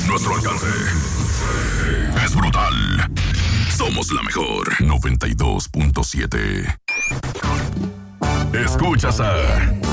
Nuestro alcance es brutal. Somos la mejor 92.7. Escuchas a